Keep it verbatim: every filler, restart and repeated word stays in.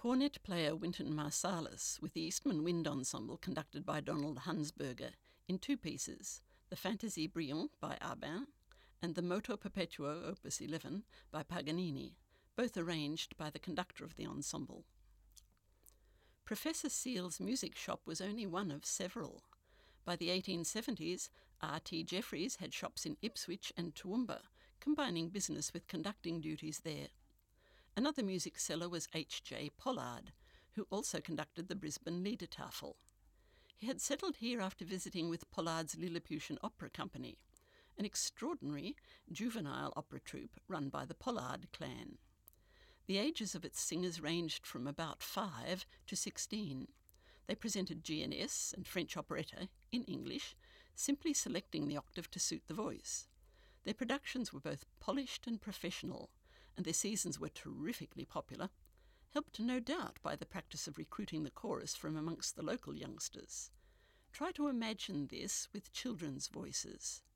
Cornet player Wynton Marsalis with the Eastman Wind Ensemble conducted by Donald Hansberger in two pieces, the Fantaisie Brillante by Arbin and the Moto Perpetuo Opus eleven by Paganini, both arranged by the conductor of the ensemble. Professor Seal's music shop was only one of several. By the eighteen seventies, R T Jeffries had shops in Ipswich and Toowoomba, combining business with conducting duties there. Another music seller was H J Pollard, who also conducted the Brisbane Liedertafel. He had settled here after visiting with Pollard's Lilliputian Opera Company, an extraordinary juvenile opera troupe run by the Pollard clan. The ages of its singers ranged from about five to sixteen. They presented G N S and French operetta in English, simply selecting the octave to suit the voice. Their productions were both polished and professional, and their seasons were terrifically popular, helped no doubt by the practice of recruiting the chorus from amongst the local youngsters. Try to imagine this with children's voices.